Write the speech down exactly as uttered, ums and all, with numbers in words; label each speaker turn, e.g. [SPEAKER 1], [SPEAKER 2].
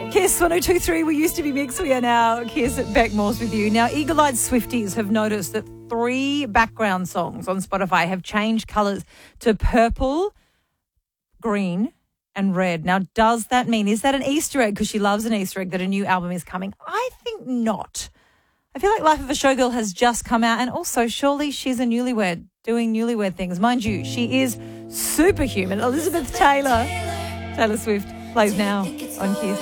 [SPEAKER 1] Kiss one oh two three, we used to be mixed, we are now Kiss at Beck Morse with you. Now, eagle-eyed Swifties have noticed that three background songs on Spotify have changed colours to purple, green and red. Now, does that mean, is that an Easter egg? Because she loves an Easter egg that a new album is coming. I think not. I feel like Life of a Showgirl has just come out, and also surely she's a newlywed doing newlywed things. Mind you, she is superhuman. Elizabeth Taylor, Taylor Swift, plays now on Kiss.